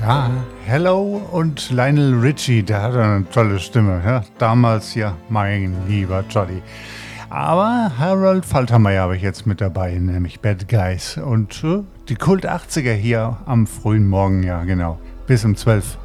Ja, Hello und Lionel Richie, der hat eine tolle Stimme. Ja? Damals ja, mein lieber Jolly. Aber Harold Faltermeyer habe ich jetzt mit dabei, nämlich Bad Guys. Und die Kult 80er hier am frühen Morgen, ja genau, bis um 12.